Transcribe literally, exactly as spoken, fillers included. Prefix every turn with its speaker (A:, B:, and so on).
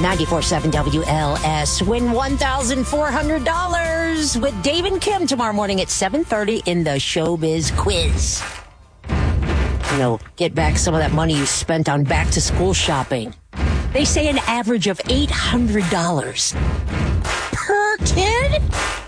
A: ninety-four point seven W L S. Win one thousand four hundred dollars with Dave and Kim tomorrow morning at seven thirty in the Showbiz Quiz. You know, get back some of that money you spent on back-to-school shopping. They say an average of eight hundred dollars per kid?